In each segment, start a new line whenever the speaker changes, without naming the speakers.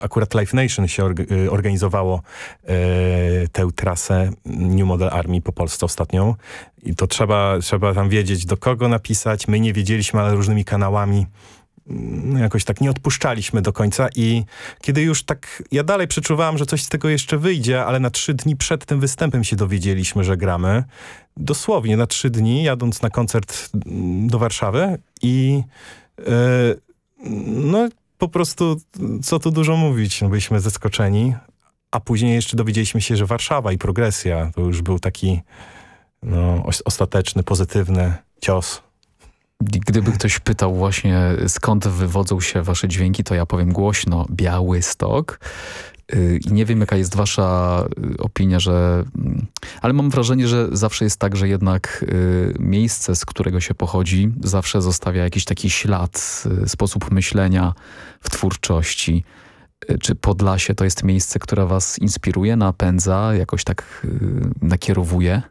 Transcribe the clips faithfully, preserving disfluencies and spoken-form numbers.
akurat Live Nation się orga- organizowało e, tę trasę New Model Army po Polsce ostatnią. I to trzeba, trzeba tam wiedzieć, do kogo napisać. My nie wiedzieliśmy, ale różnymi kanałami no, jakoś tak nie odpuszczaliśmy do końca. I kiedy już tak, ja dalej przeczuwałem, że coś z tego jeszcze wyjdzie, ale na trzy dni przed tym występem się dowiedzieliśmy, że gramy. Dosłownie na trzy dni, jadąc na koncert do Warszawy i e, no po prostu, co tu dużo mówić, no byliśmy zaskoczeni, a później jeszcze dowiedzieliśmy się, że Warszawa i Progresja to już był taki no, ostateczny, pozytywny cios.
Gdyby ktoś pytał właśnie, skąd wywodzą się wasze dźwięki, to ja powiem głośno Białystok. I nie wiem, jaka jest wasza opinia, że... Ale mam wrażenie, że zawsze jest tak, że jednak miejsce, z którego się pochodzi, zawsze zostawia jakiś taki ślad, sposób myślenia w twórczości. Czy Podlasie to jest miejsce, które was inspiruje, napędza, jakoś tak nakierowuje?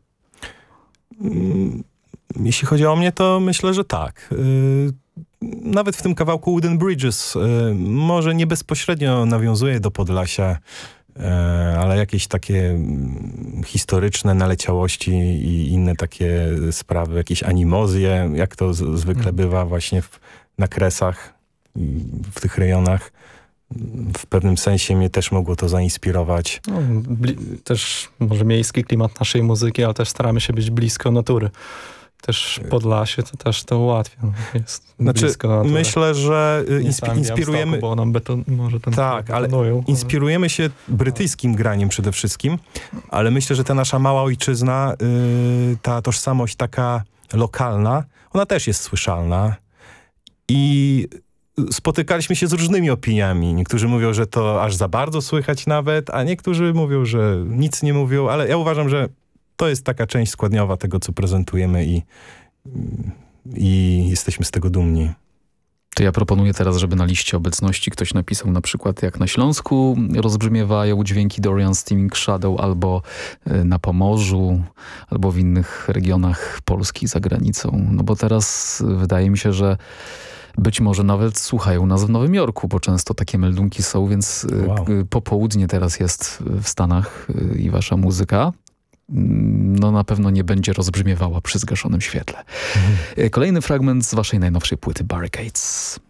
Jeśli chodzi o mnie, to myślę, że tak. Nawet w tym kawałku Wooden Bridges może nie bezpośrednio nawiązuje do Podlasia, ale jakieś takie historyczne naleciałości i inne takie sprawy, jakieś animozje, jak to z- zwykle bywa właśnie w, na Kresach, w tych rejonach. W pewnym sensie mnie też mogło to zainspirować.
No, bli- też może miejski klimat naszej muzyki, ale też staramy się być blisko natury. Też Podlasie to też to ułatwia. Jest
Znaczy,
blisko natury.
myślę, że y,
Nie
inspi-
samym
inspirujemy...
Białymstoku, bo nam beton, może ten
Tak, ale
betonują,
inspirujemy się brytyjskim graniem przede wszystkim, ale myślę, że ta nasza mała ojczyzna, y, ta tożsamość taka lokalna, ona też jest słyszalna i spotykaliśmy się z różnymi opiniami. Niektórzy mówią, że to aż za bardzo słychać nawet, a niektórzy mówią, że nic nie mówią, ale ja uważam, że to jest taka część składniowa tego, co prezentujemy i, i jesteśmy z tego dumni.
To ja proponuję teraz, żeby na liście obecności ktoś napisał na przykład, jak na Śląsku rozbrzmiewają dźwięki Dorian Steaming Shadow, albo na Pomorzu, albo w innych regionach Polski za granicą. No bo teraz wydaje mi się, że być może nawet słuchają nas w Nowym Jorku, bo często takie meldunki są, więc
Wow.
popołudnie teraz jest w Stanach i wasza muzyka no na pewno nie będzie rozbrzmiewała przy zgaszonym świetle. Mhm. Kolejny fragment z waszej najnowszej płyty Barricades.